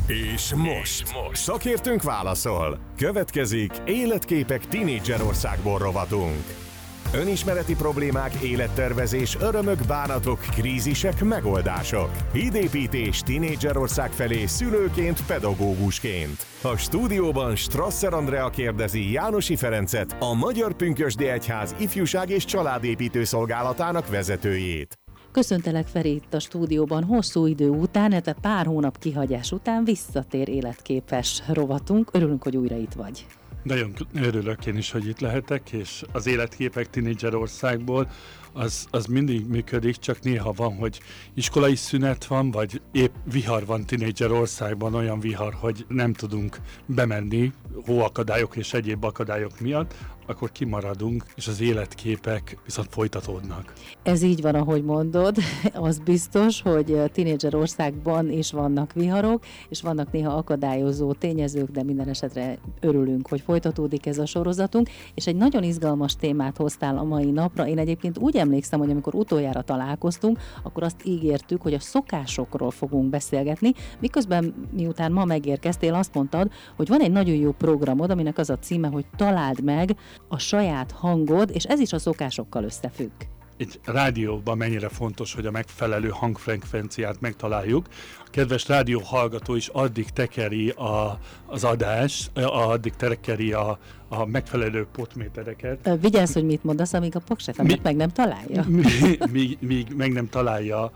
És most szakértőnk válaszol. Következik Életképek Tinédzserországból rovatunk. Önismereti problémák, élettervezés, örömök, bánatok, krízisek, megoldások. Hídépítés Tinédzserország felé szülőként, pedagógusként. A stúdióban Strasser Andrea kérdezi Jánosi Ferencet, a Magyar Pünkösdi Egyház ifjúság és családépítő szolgálatának vezetőjét. Köszöntelek, Feri, itt a stúdióban. Hosszú idő után, illetve pár hónap kihagyás után visszatér életképes rovatunk. Örülünk, hogy újra itt vagy. Nagyon örülök én is, hogy itt lehetek, és az Életképek Tinédzserországból az mindig működik, csak néha van, hogy iskolai szünet van, vagy épp vihar van Tinédzserországban, olyan vihar, hogy nem tudunk bemenni hóakadályok és egyéb akadályok miatt, akkor kimaradunk, és az életképek viszont folytatódnak. Ez így van, ahogy mondod. Az biztos, hogy Tinédzserországban is vannak viharok, és vannak néha akadályozó tényezők, de minden esetre örülünk, hogy folytatódik ez a sorozatunk, és egy nagyon izgalmas témát hoztál a mai napra. Én egyébként úgy emlékszem, hogy amikor utoljára találkoztunk, akkor azt ígértük, hogy a szokásokról fogunk beszélgetni, miközben miután ma megérkeztél, azt mondtad, hogy van egy nagyon jó programod, aminek az a címe, hogy találd meg a saját hangod, és ez is a szokásokkal összefügg. Egy rádióban mennyire fontos, hogy a megfelelő hangfrekvenciát megtaláljuk. A kedves rádió hallgató is addig tekeri az adást, addig tekeri a megfelelő potmétereket. Vigyázz, hogy mit mondasz, amíg a Paksefemet meg nem találja. Míg meg nem találja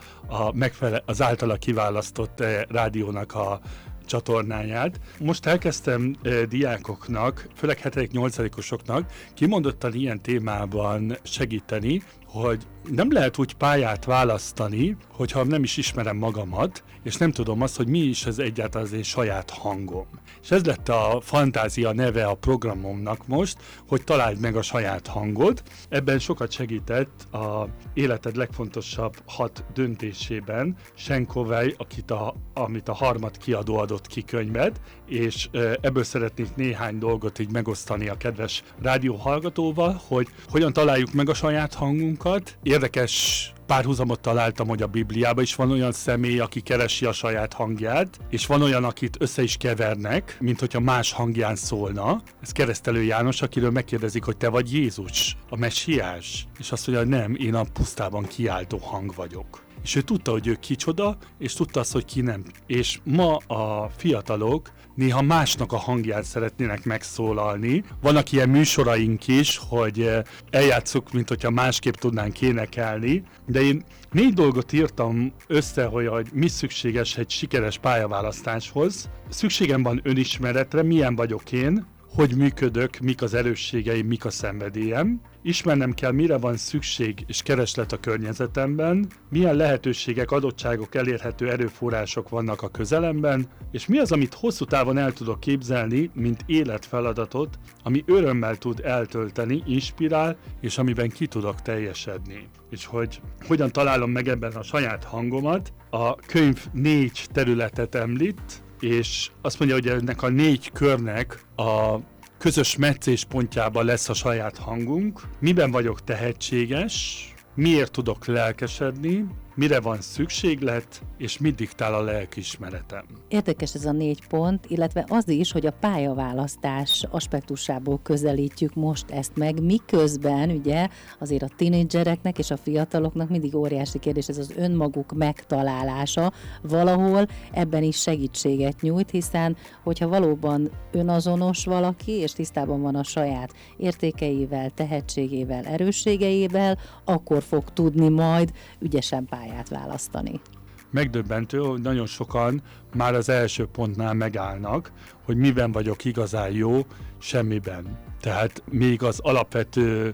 az általa kiválasztott rádiónak a csatornáját. Most elkezdtem diákoknak, főleg 7.-8-osoknak kimondottan ilyen témában segíteni, hogy nem lehet úgy pályát választani, hogyha nem is ismerem magamat, és nem tudom azt, hogy mi is az egyáltalán az én saját hangom. És ez lett a fantázia neve a programomnak most, hogy találd meg a saját hangod. Ebben sokat segített a életed legfontosabb 6 döntésében Senkovej, amit a Harmat kiadó adott ki könyvet, és ebből szeretnék néhány dolgot így megosztani a kedves rádióhallgatóval, hogy hogyan találjuk meg a saját hangunkat. Érdekes párhuzamot találtam, hogy a Bibliában is van olyan személy, aki keresi a saját hangját, és van olyan, akit össze is kevernek, mint hogyha más hangján szólna. Ez Keresztelő János, akiről megkérdezik, hogy te vagy Jézus, a messiás. És azt mondja, hogy nem, én a pusztában kiáltó hang vagyok. És ő tudta, hogy ő kicsoda, és tudta azt, hogy ki nem. És ma a fiatalok néha másnak a hangját szeretnének megszólalni. Vannak ilyen műsoraink is, hogy eljátszuk, mint hogyha másképp tudnánk énekelni, de én 4 dolgot írtam össze, hogy mi szükséges egy sikeres pályaválasztáshoz. Szükségem van önismeretre, milyen vagyok én, hogy működök, mik az erősségeim, mik a szenvedélyem. Ismernem kell, mire van szükség és kereslet a környezetemben, milyen lehetőségek, adottságok, elérhető erőforrások vannak a közelemben, és mi az, amit hosszú távon el tudok képzelni, mint életfeladatot, ami örömmel tud eltölteni, inspirál, és amiben ki tudok teljesedni. És hogy hogyan találom meg ebben a saját hangomat, a könyv 4 területet említ, és azt mondja, hogy ennek a 4 körnek a közös meccéspontjában lesz a saját hangunk, miben vagyok tehetséges, miért tudok lelkesedni, mire van szükséglet, és mit diktál a lelkiismeretem. Érdekes ez a 4 pont, illetve az is, hogy a pályaválasztás aspektusából közelítjük most ezt meg, miközben ugye azért a tínédzsereknek és a fiataloknak mindig óriási kérdés ez az önmaguk megtalálása, valahol ebben is segítséget nyújt, hiszen hogyha valóban önazonos valaki, és tisztában van a saját értékeivel, tehetségével, erősségeivel, akkor fog tudni majd ügyesen pályát választani. Megdöbbentő, hogy nagyon sokan már az első pontnál megállnak, hogy miben vagyok igazán jó, semmiben. Tehát még az alapvetően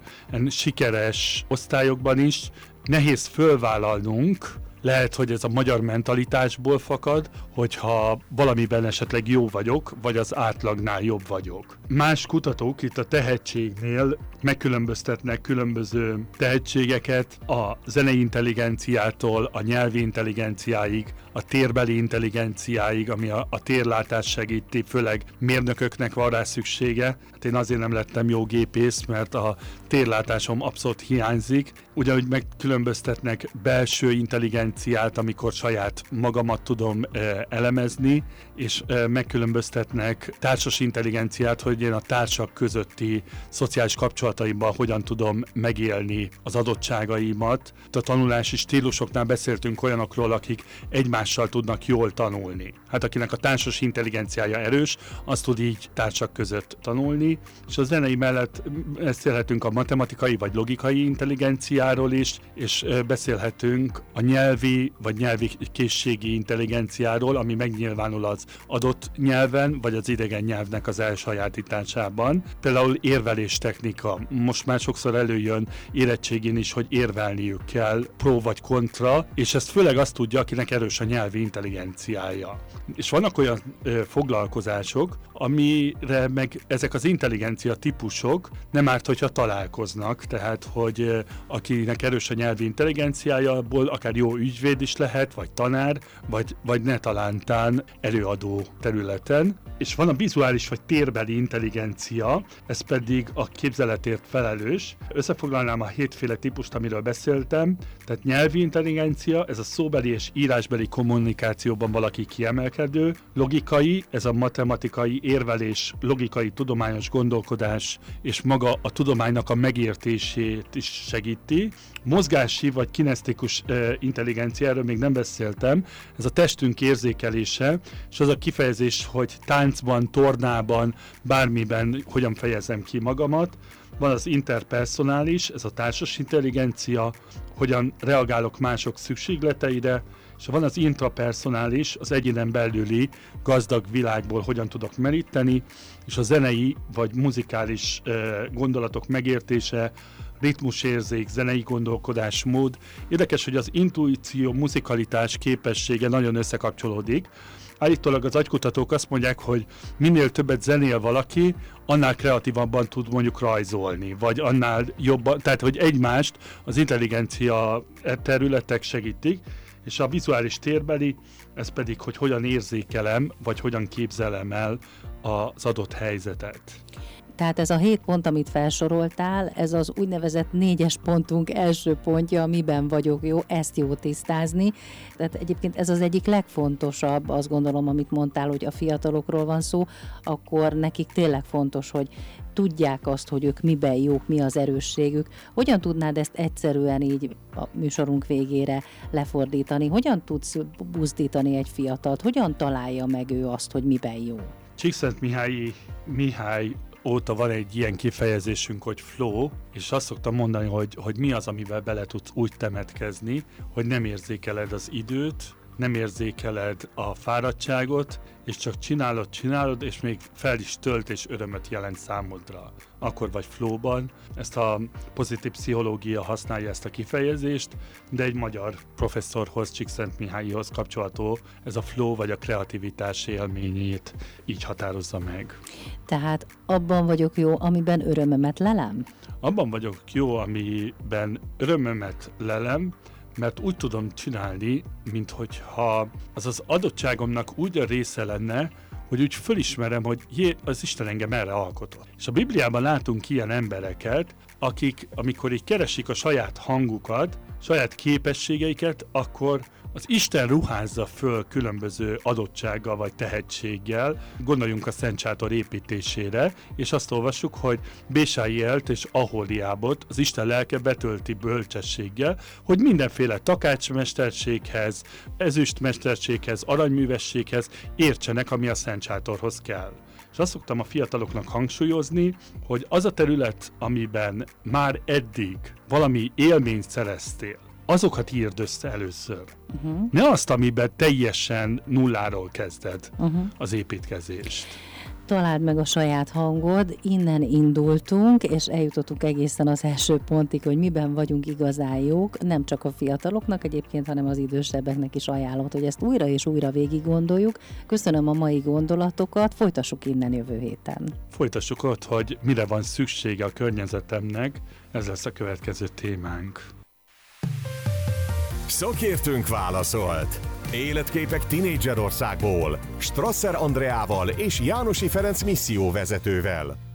sikeres osztályokban is nehéz fölvállalnunk, lehet, hogy ez a magyar mentalitásból fakad, hogyha valamiben esetleg jó vagyok, vagy az átlagnál jobb vagyok. Más kutatók itt a tehetségnél megkülönböztetnek különböző tehetségeket a zenei intelligenciától, a nyelvi intelligenciáig, a térbeli intelligenciáig, ami a térlátás segíti, főleg mérnököknek van rá szüksége. Hát én azért nem lettem jó gépész, mert a térlátásom abszolút hiányzik. Ugyanúgy megkülönböztetnek belső intelligenciát, amikor saját magamat tudom elemezni, és megkülönböztetnek társas intelligenciát, hogy én a társak közötti szociális kapcsolataimban hogyan tudom megélni az adottságaimat. A tanulási stílusoknál beszéltünk olyanokról, akik egymással tudnak jól tanulni. Hát akinek a társas intelligenciája erős, az tud így társak között tanulni, és a zenei mellett beszélhetünk a matematikai vagy logikai intelligenciáról is, és beszélhetünk a nyelvi vagy nyelvi készségi intelligenciáról, ami megnyilvánul az adott nyelven, vagy az idegen nyelvnek az elsajátításában. Például érvelés technika. Most már sokszor előjön érettségén is, hogy érvelniük kell, pro vagy kontra, és ezt főleg azt tudja, akinek erős a nyelvi intelligenciája. És vannak olyan foglalkozások, amire meg ezek az intelligencia típusok nem árt, hogyha találkoznak, tehát hogy akinek erős a nyelvi intelligenciája, abból akár jó ügyvéd is lehet, vagy tanár, vagy ne talántán előadó területen. És van a vizuális vagy térbeli intelligencia, ez pedig a képzeletért felelős. Összefoglalnám a 7 típust, amiről beszéltem, tehát nyelvi intelligencia, ez a szóbeli és írásbeli kommunikációban valaki kiemelkedő, logikai, ez a matematikai érvelés, logikai tudományos gondolkodás, és maga a tudománynak a megértését is segíti. Mozgási vagy kinesztikus intelligencia, erről még nem beszéltem, ez a testünk érzékelése, és az a kifejezés, hogy táncban, tornában, bármiben hogyan fejezem ki magamat. Van az interpersonális, ez a társas intelligencia, hogyan reagálok mások szükségleteire, és van az intrapersonális, az egyénen belüli gazdag világból hogyan tudok meríteni, és a zenei vagy muzikális gondolatok megértése, ritmusérzék, zenei gondolkodásmód. Érdekes, hogy az intuíció, muzikalitás képessége nagyon összekapcsolódik. Állítólag az agykutatók azt mondják, hogy minél többet zenél valaki, annál kreatívabban tud mondjuk rajzolni, vagy annál jobban, tehát hogy egymást az intelligencia területek segítik, és a vizuális térbeli, ez pedig, hogy hogyan érzékelem, vagy hogyan képzelem el az adott helyzetet. Tehát ez a 7 pont, amit felsoroltál, ez az úgynevezett 4-es pontunk első pontja, miben vagyok jó, ezt jó tisztázni. Tehát egyébként ez az egyik legfontosabb, azt gondolom, amit mondtál, hogy a fiatalokról van szó, akkor nekik tényleg fontos, hogy tudják azt, hogy ők miben jók, mi az erősségük. Hogyan tudnád ezt egyszerűen így a műsorunk végére lefordítani? Hogyan tudsz buzdítani egy fiatalt? Hogyan találja meg ő azt, hogy miben jó? Csíkszentmihályi Mihály óta van egy ilyen kifejezésünk, hogy flow, és azt szoktam mondani, hogy mi az, amivel bele tudsz úgy temetkezni, hogy nem érzékeled az időt, nem érzékeled a fáradtságot, és csak csinálod, és még fel is tölt és örömöt jelent számodra. Akkor vagy flowban. Ezt a pozitív pszichológia használja ezt a kifejezést, de egy magyar professzorhoz, Csíkszentmihályihoz kapcsolható ez a flow vagy a kreativitás élményét így határozza meg. Tehát abban vagyok jó, amiben örömömet lelem? Abban vagyok jó, amiben örömömet lelem, mert úgy tudom csinálni, minthogyha az adottságomnak úgy a része lenne, hogy úgy fölismerem, hogy az Isten engem erre alkotott. És a Bibliában látunk ilyen embereket, akik, amikor így keresik a saját hangukat, saját képességeiket, akkor az Isten ruházza föl különböző adottsággal vagy tehetséggel. Gondoljunk a Szent Sátor építésére, és azt olvassuk, hogy Bésáielt és Ahóliábot az Isten lelke betölti bölcsességgel, hogy mindenféle takácsmesterséghez, ezüstmesterséghez, aranyművességhez értsenek, ami a Szent Sátorhoz kell. És azt szoktam a fiataloknak hangsúlyozni, hogy az a terület, amiben már eddig valami élményt szereztél, azokat írd össze először. Ne azt, amiben teljesen nulláról kezded az építkezést. Találd meg a saját hangod, innen indultunk, és eljutottunk egészen az első pontig, hogy miben vagyunk igazán jók, nem csak a fiataloknak egyébként, hanem az idősebbeknek is ajánlott, hogy ezt újra és újra végig gondoljuk. Köszönöm a mai gondolatokat, folytassuk innen jövő héten. Folytassuk ott, hogy mire van szüksége a környezetemnek, ez lesz a következő témánk. Szakértőnk válaszolt. Életképek Tinédzserországból, Strasser Andreával és Jánosi Ferenc misszióvezetővel.